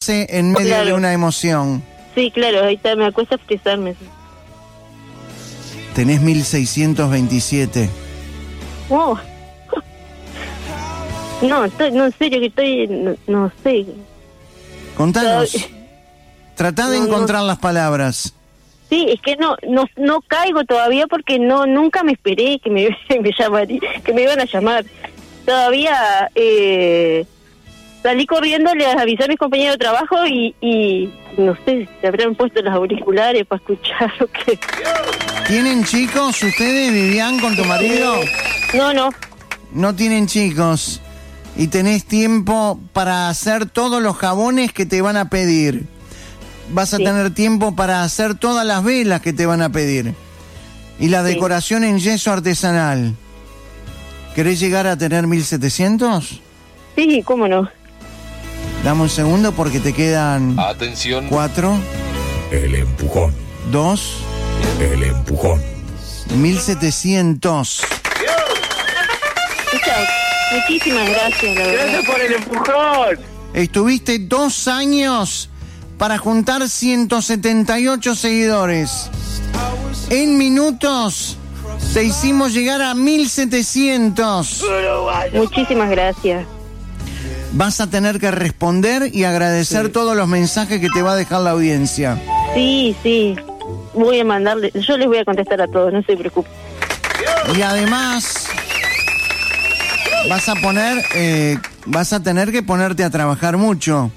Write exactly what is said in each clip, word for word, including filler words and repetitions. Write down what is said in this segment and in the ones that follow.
en medio Claro. de una emoción. Sí, claro, ahorita me cuesta expresarme. Tenés mil seiscientos veintisiete. Oh. No, estoy, no, en serio que estoy, no, no sé. Contanos. Todavía- Tratá de No, no. encontrar las palabras. Sí, es que no, no, no caigo todavía porque no, nunca me esperé que me, me llamaría, que me iban a llamar. Todavía eh, salí corriendo, le avisé a mis compañeros de trabajo y, y no sé, se habrán puesto los auriculares para escuchar o qué. ¿Tienen chicos ustedes, Vivian, con tu marido? No, no, No tienen chicos. Y tenés tiempo para hacer todos los jabones que te van a pedir. Vas a Sí. tener tiempo para hacer todas las velas que te van a pedir. Y la Sí. decoración en yeso artesanal. ¿Querés llegar a tener mil setecientos? sí, cómo no. Dame un segundo porque te quedan Atención. cuatro, El empujón. dos, El empujón. mil setecientos. Muchas, muchísimas gracias, la verdad. Gracias por el empujón. Estuviste dos años para juntar ciento setenta y ocho seguidores. En minutos te hicimos llegar a mil setecientos. Muchísimas gracias. Vas a tener que responder y agradecer todos los mensajes que te va a dejar la audiencia. Sí, sí. Voy a mandarle, yo les voy a contestar a todos, no se preocupen. Y además vas a poner, eh, vas a tener que ponerte a trabajar mucho.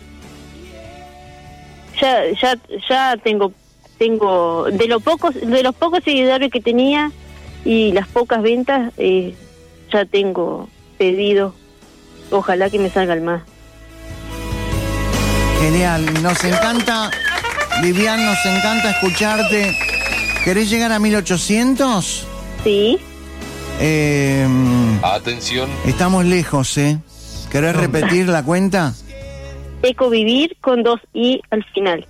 Ya, ya, ya tengo, tengo de los pocos, de los pocos seguidores que tenía y las pocas ventas, eh, ya tengo pedido. Ojalá que me salgan más. Genial, nos encanta, Vivian, nos encanta escucharte. ¿Querés llegar a mil ochocientos? Sí, Eh, Atención. estamos lejos, ¿eh? ¿Querés repetir la cuenta? Ecovivir con dos i al final.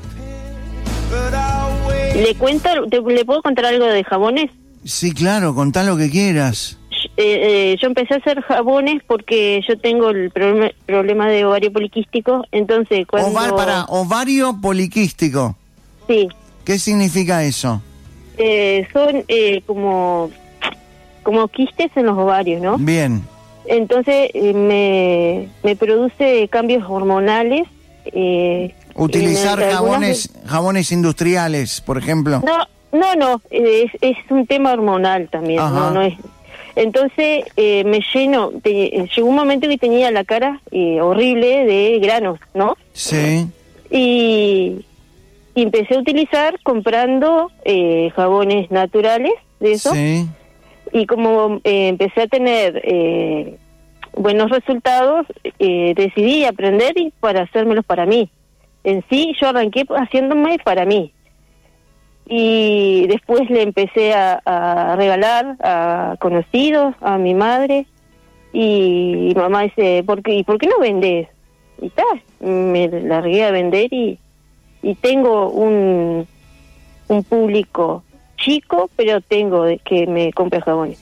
¿Le cuento, te- le puedo contar algo de jabones? Sí, claro, contá lo que quieras. Eh, eh, yo empecé a hacer jabones porque yo tengo el problema, problema de ovario poliquístico, entonces cuando... Ovar, para, ovario poliquístico. Sí, ¿Qué significa eso? eh, son eh, como, como quistes en los ovarios, ¿no? Bien, Entonces eh, me, me produce cambios hormonales. Eh, utilizar en algunas jabones, jabones industriales, por ejemplo. No, no, no, eh, es, es un tema hormonal también, Ajá. no, no es. Entonces eh, me lleno, te- llegó un momento que tenía la cara eh, horrible de granos, ¿no? Sí, Y, y empecé a utilizar comprando eh, jabones naturales de eso. sí. Y como eh, empecé a tener eh, buenos resultados, eh, decidí aprender y para hacérmelos para mí. En sí, yo arranqué haciéndome para mí. Y después le empecé a, a regalar a conocidos, a mi madre. Y mi mamá dice, ¿por qué, ¿y por qué no vendes? Y tal, me largué a vender y, y tengo un, un público chico, pero tengo de que me compre jabones.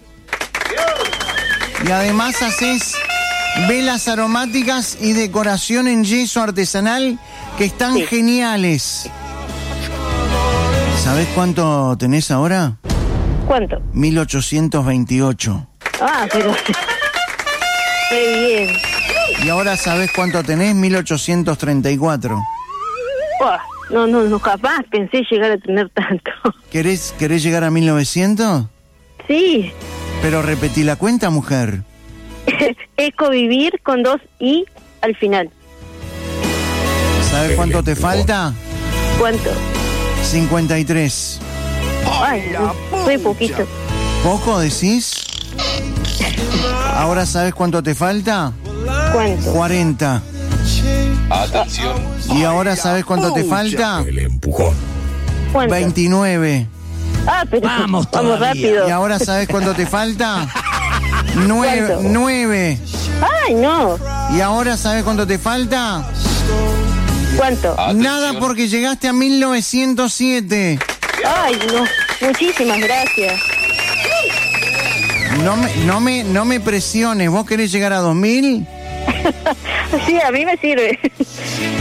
Y además haces velas aromáticas y decoración en yeso artesanal que están Sí. geniales. ¿Sabés cuánto tenés ahora? ¿Cuánto? mil ochocientos veintiocho. Ah, pero... Qué bien. Y ahora sabés cuánto tenés, mil ochocientos treinta y cuatro. Buah, no, no, no, capaz pensé llegar a tener tanto. ¿Querés, querés llegar a mil novecientos? Sí, Pero repetí la cuenta, mujer. Ecovivir con dos i al final. ¿Sabés cuánto te falta? ¿Cuánto? cincuenta y tres. Ay, muy poquito. ¿Poco decís? ¿Ahora sabés cuánto te falta? ¿Cuánto? cuarenta. Atención. ¿Y ahora sabés cuánto te falta? El empujón. ¿Cuánto? veintinueve. Ah, pero Vamos vamos todavía. rápido. ¿Y ahora sabés cuánto te falta? Nueve. ¿Cuánto? nueve. Ay, no. ¿Y ahora sabés cuánto te falta? ¿Cuánto? Atención. Nada, porque llegaste a mil novecientos siete. Ay, no. Muchísimas gracias. No me, no me, no me presiones. ¿Vos querés llegar a dos mil? Sí, a mí me sirve.